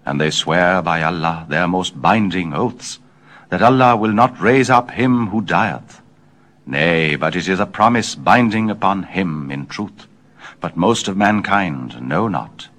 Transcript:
And they swear by Allah their most binding oaths, that Allah will not raise up him who dieth. Nay, but it is a promise binding upon him in truth. But most of mankind know not.